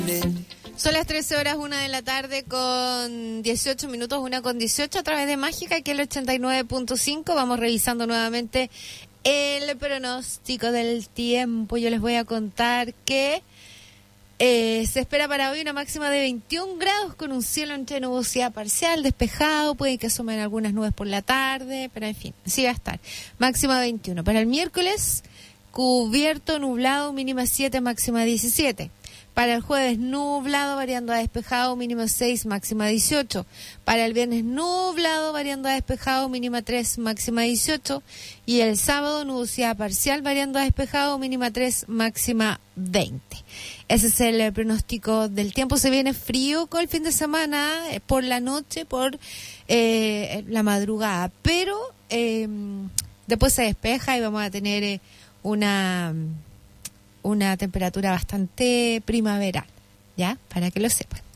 Son las 13 horas, 1 de la tarde con 18 minutos, 1 con 18 a través de Mágica, aquí el 89.5. Vamos revisando nuevamente el pronóstico del tiempo. Yo les voy a contar que se espera para hoy una máxima de 21 grados con un cielo entre nubosidad parcial, despejado, puede que asomen algunas nubes por la tarde, pero en fin, así va a estar. Máxima 21. Para el miércoles, cubierto, nublado, mínima 7, máxima 17. Para el jueves, nublado, variando a despejado, mínima 6, máxima 18. Para el viernes, nublado, variando a despejado, mínima 3, máxima 18. Y el sábado, nubosidad parcial, variando a despejado, mínima 3, máxima 20. Ese es el pronóstico del tiempo. Se viene frío con el fin de semana, por la noche, por la madrugada. Pero después se despeja y vamos a tener una temperatura bastante primaveral, ¿ya? Para que lo sepan.